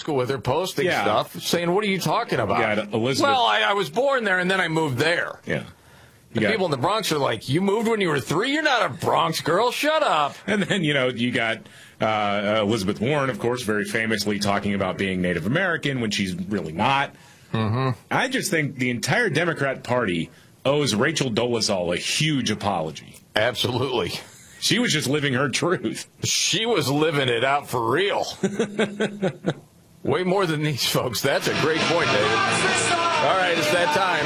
school with her, posting stuff, saying, what are you talking about? Elizabeth. Well, I was born there, and then I moved there. Yeah. The people in the Bronx are like, you moved when you were 3? You're not a Bronx girl. Shut up. And then, you got Elizabeth Warren, of course, very famously talking about being Native American when she's really not. Mm-hmm. I just think the entire Democrat Party owes Rachel Dolezal a huge apology. Absolutely. She was just living her truth. She was living it out for real. Way more than these folks. That's a great point, David. All right, it's that time.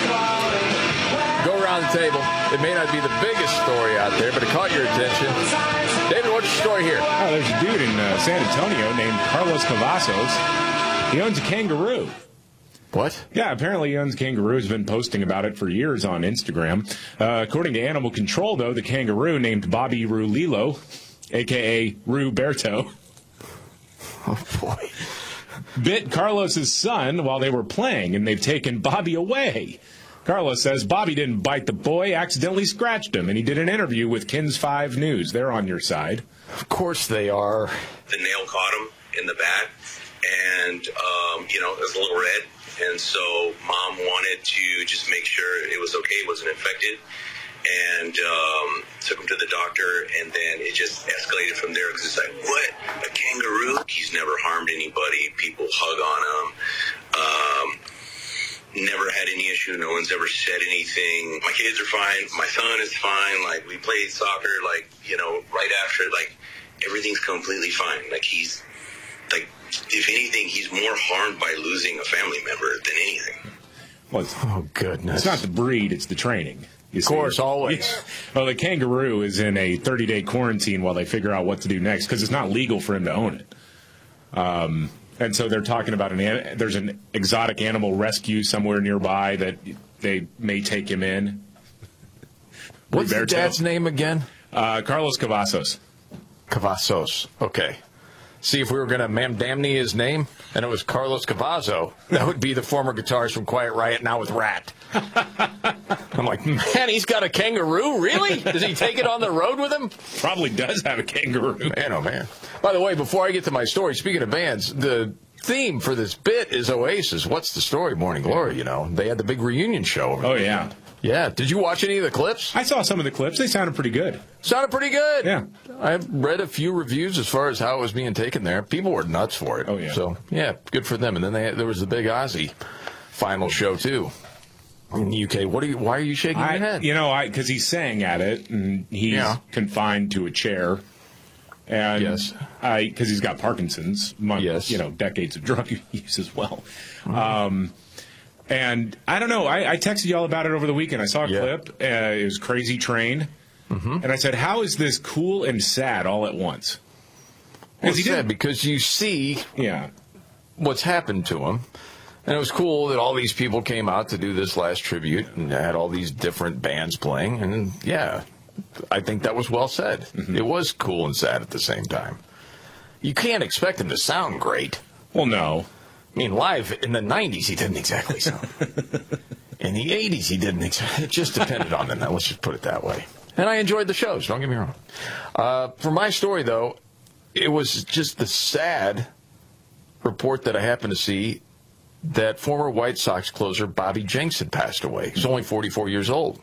Go around the table. It may not be the biggest story out there, but it caught your attention. David, what's your story here? Oh, there's a dude in San Antonio named Carlos Cavazos. He owns a kangaroo. What? Yeah, apparently he owns a kangaroo. He's been posting about it for years on Instagram. According to Animal Control, though, the kangaroo named Bobby Rulilo, a.k.a. Ruberto, oh, boy, bit Carlos's son while they were playing, and they've taken Bobby away. Carlos says Bobby didn't bite the boy, accidentally scratched him, and he did an interview with KENS 5 News. They're on your side. Of course they are. The nail caught him in the back, and, it was a little red. And so Mom wanted to just make sure it was okay, it wasn't infected, and took him to the doctor, and then it just escalated from there because it's like, what? A kangaroo? He's never harmed anybody. People hug on him. Never had any issue. No one's ever said anything. My kids are fine. My son is fine. Like, we played soccer, right after, everything's completely fine. He's, if anything, he's more harmed by losing a family member than anything. Well, oh, goodness. It's not the breed, it's the training. Of course, always. Well, the kangaroo is in a 30-day quarantine while they figure out what to do next because it's not legal for him to own it. And so they're talking about there's an exotic animal rescue somewhere nearby that they may take him in. What's the dad's name again? Carlos Cavazos. Cavazos. Okay. See, if we were going to damney his name, and it was Carlos Cavazo, that would be the former guitarist from Quiet Riot, now with Rat. I'm like, man, he's got a kangaroo? Really? Does he take it on the road with him? Probably does have a kangaroo. Man, oh, man. By the way, before I get to my story, speaking of bands, the theme for this bit is Oasis. What's the story, Morning Glory, They had the big reunion show. Oh, yeah. Yeah. Did you watch any of the clips? I saw some of the clips. They sounded pretty good. Sounded pretty good. Yeah. I've read a few reviews as far as how it was being taken there. People were nuts for it. Oh, yeah. So, yeah, good for them. And then there was the big Ozzy final show, too, in the UK. Why are you shaking your head? Because he sang at it, and he's confined to a chair. And yes. Because he's got Parkinson's, yes. Decades of drug use as well. Mm-hmm. And I don't know. I texted you all about it over the weekend. I saw a clip. It was Crazy Train. Mm-hmm. And I said, how is this cool and sad all at once? Well, it's sad because you see what's happened to him. And it was cool that all these people came out to do this last tribute and had all these different bands playing. And, I think that was well said. Mm-hmm. It was cool and sad at the same time. You can't expect him to sound great. Well, no. I mean, live in the 90s, he didn't exactly sound. In the 80s, he didn't exactly. It just depended on them. Let's just put it that way. And I enjoyed the shows, don't get me wrong. For my story, though, it was just the sad report that I happened to see that former White Sox closer Bobby Jenks had passed away. He's only 44 years old.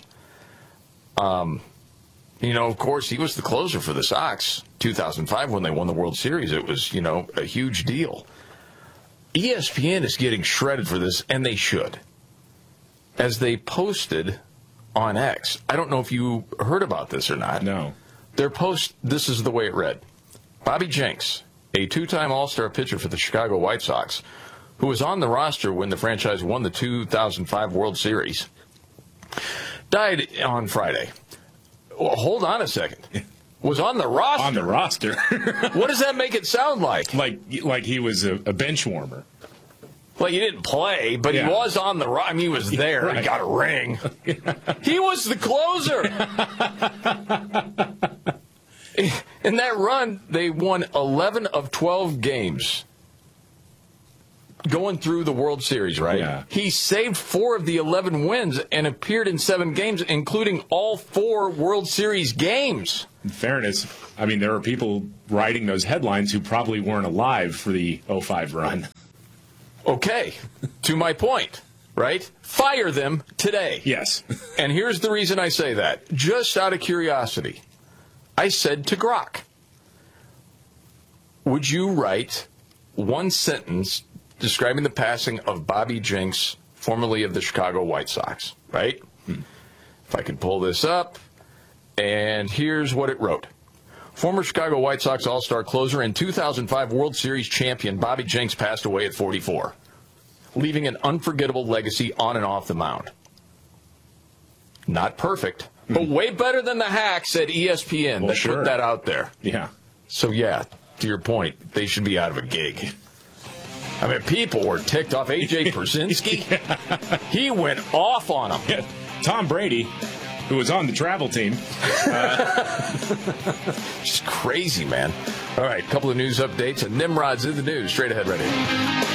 Of course, he was the closer for the Sox. 2005, when they won the World Series, it was, a huge deal. ESPN is getting shredded for this, and they should. As they posted on X, I don't know if you heard about this or not. No. Their post, this is the way it read. Bobby Jenks, a two-time All-Star pitcher for the Chicago White Sox, who was on the roster when the franchise won the 2005 World Series, died on Friday. Well, hold on a second. Was on the roster. On the roster. What does that make it sound like? Like he was a bench warmer. Well, he didn't play, but he was on the roster. I mean, he was there. Right. He got a ring. He was the closer. In that run, they won 11 of 12 games. Going through the World Series, right? Yeah. He saved 4 of the 11 wins and appeared in 7 games, including all 4 World Series games. In fairness, I mean, there are people writing those headlines who probably weren't alive for the 05 run. Okay, to my point, right? Fire them today. Yes. And here's the reason I say that. Just out of curiosity, I said to Grok, would you write one sentence describing the passing of Bobby Jenks, formerly of the Chicago White Sox, right? If I can pull this up, and here's what it wrote. Former Chicago White Sox All-Star closer and 2005 World Series champion Bobby Jenks passed away at 44, leaving an unforgettable legacy on and off the mound. Not perfect, but way better than the hacks at ESPN that put that out there. Yeah. So, yeah, to your point, they should be out of a gig. I mean, people were ticked off. A.J. Pierzynski, he went off on them. Yeah. Tom Brady, who was on the travel team. Just crazy, man. All right, couple of news updates, and Nimrod's in the news. Straight ahead, ready.